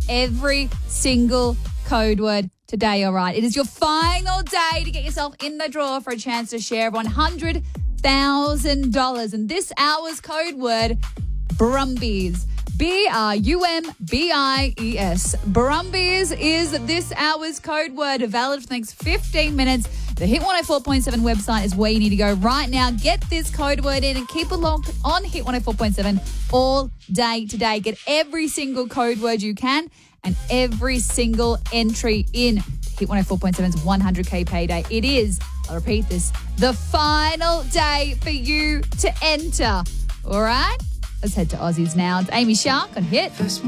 every single code word today, all right? It is your final day to get yourself in the draw for a chance to share $100,000. And this hour's code word, Brumbies. Brumbies. Brumbies is this hour's code word, valid for the next 15 minutes. The Hit 104.7 website is where you need to go right now. Get this code word in and keep it locked on Hit 104.7 all day today. Get every single code word you can and every single entry in Hit 104.7's 100K payday. It is, I'll repeat this, the final day for you to enter. All right? Let's head to Aussies now. It's Amy Shark on Hit.